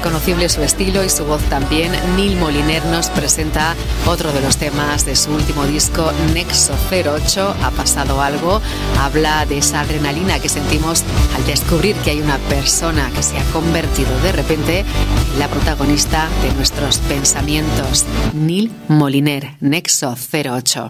reconocible su estilo y su voz también. Neil Moliner nos presenta otro de los temas de su último disco, Nexo 08, Ha pasado algo. Habla de esa adrenalina que sentimos al descubrir que hay una persona que se ha convertido de repente en la protagonista de nuestros pensamientos. Neil Moliner, Nexo 08.